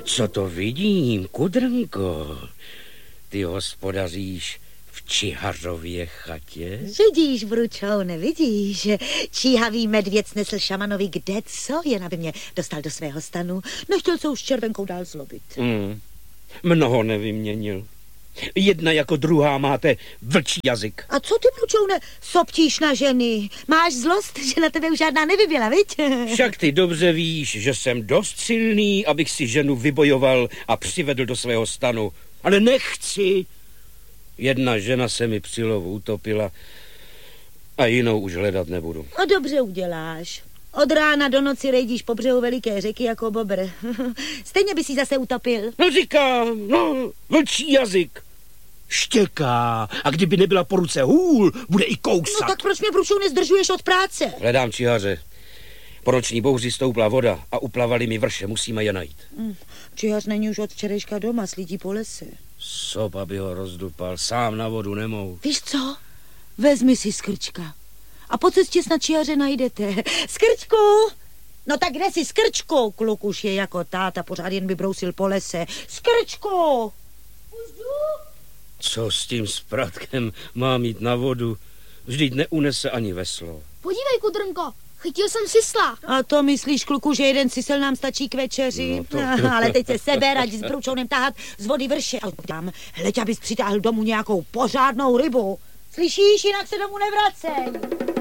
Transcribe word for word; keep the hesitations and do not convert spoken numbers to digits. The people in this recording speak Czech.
Co to vidím, Kudrnko? Ty hospodaříš v Čihařově chatě? Vidíš, Vručoune, vidíš. Číhavý medvěd snesl šamanovi kde co, jen aby mě dostal do svého stanu. Nechtěl se už s červenkou dál zlobit. Mm. Mnoho nevyměnil. Jedna jako druhá máte vlčí jazyk. A co ty, Vručoune, soptíš na ženy? Máš zlost, že na tebe už žádná nevybyla, viď? Však ty dobře víš, že jsem dost silný, abych si ženu vybojoval a přivedl do svého stanu. Ale nechci. Jedna žena se mi při lovu utopila a jinou už hledat nebudu. A dobře uděláš. Od rána do noci rejdíš po břehu veliké řeky jako bobr. Stejně by si zase utopil. No říkám, no, vlčí jazyk. Štěká a kdyby nebyla po ruce hůl, bude i kousat. No tak proč mě, Vručoune, zdržuješ od práce? Hledám čihaře. Po noční bouři stoupla voda a uplavali mi vrše, musíme je najít. Mm, čihař není už od včerejška doma, slídí po lese. Sopa by ho rozdupal, sám na vodu nemohu. Víš co? Vezmi si Skrčka. A po cestě snad čihaře najdete. Skrčku! No tak kde si, Skrčku? Kluk už je jako táta, pořád jen by brousil po lese. Skrčku! Už jdu? Co s tím spratkem má mít na vodu? Vždyť neunese ani veslo. Podívej, Kudrnko, chytil jsem sisla. A to myslíš, kluku, že jeden sisel nám stačí k večeři? No to... Ale teď se seber, ať s Vručounem tahat z vody vrše. Tam, hleď, abys přitáhl domů nějakou pořádnou rybu. Slyšíš, jinak se domů nevracej.